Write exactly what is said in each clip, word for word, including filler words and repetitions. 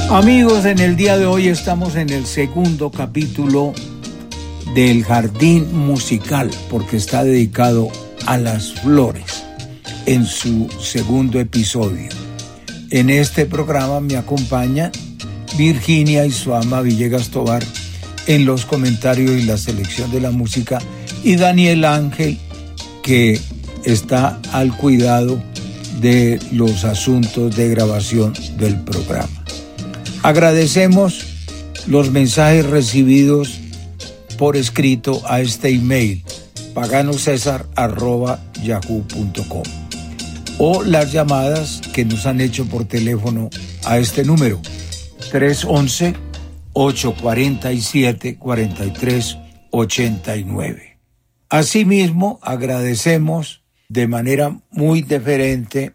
Amigos, en el día de hoy estamos en el segundo capítulo del Jardín Musical, porque está dedicado a las flores en su segundo episodio. En este programa me acompaña Virginia y su ama Villegas Tovar en los comentarios y la selección de la música, y Daniel Ángel, que está al cuidado de los asuntos de grabación del programa. Agradecemos los mensajes recibidos por escrito a este email paganocesar arroba yahoo punto com o las llamadas que nos han hecho por teléfono a este número tres once, ocho cuarenta y siete, cuarenta y tres ochenta y nueve. Asimismo, agradecemos de manera muy deferente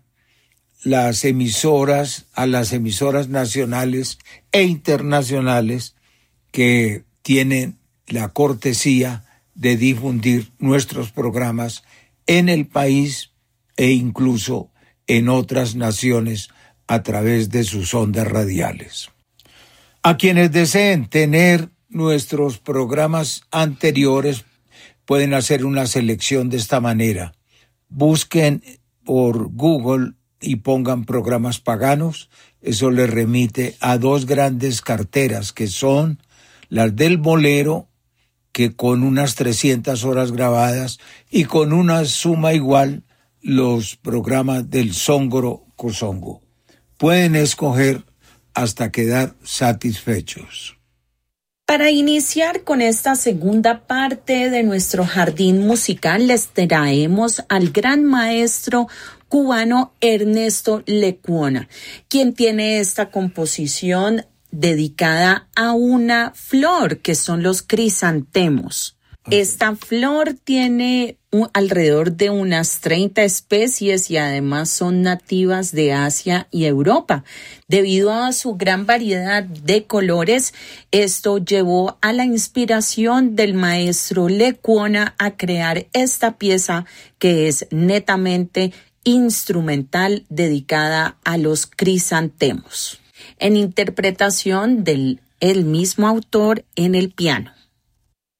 las emisoras, a las emisoras nacionales e internacionales que tienen la cortesía de difundir nuestros programas en el país e incluso en otras naciones a través de sus ondas radiales. A quienes deseen tener nuestros programas anteriores pueden hacer una selección de esta manera. Busquen por Google y pongan programas paganos. Eso les remite a dos grandes carteras que son las del bolero, que con unas trescientas horas grabadas, y con una suma igual los programas del Songoro Kosongo. Pueden escoger hasta quedar satisfechos. Para iniciar con esta segunda parte de nuestro jardín musical, les traemos al gran maestro cubano Ernesto Lecuona, quien tiene esta composición dedicada a una flor que son los crisantemos. Esta flor tiene un, alrededor de unas treinta especies y además son nativas de Asia y Europa. Debido a su gran variedad de colores, esto llevó a la inspiración del maestro Lecuona a crear esta pieza que es netamente instrumental dedicada a los crisantemos, en interpretación del el mismo autor en el piano.